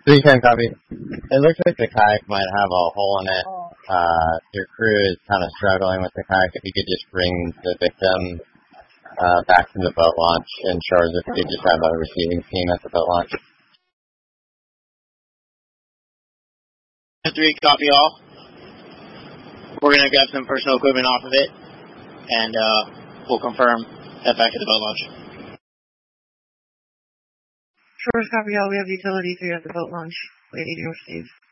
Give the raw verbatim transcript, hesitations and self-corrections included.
Three ten copy. It looks like the kayak might have a hole in it. Uh, your crew is kind of struggling with the kayak. If you could just bring the victim uh, back to the boat launch and shores if you just have a receiving team at the boat launch. Three copy all. We're going to grab some personal equipment off of it, and uh, we'll confirm that back to the boat launch. Shores copy all. We have utility three at the boat launch. Waiting to receive.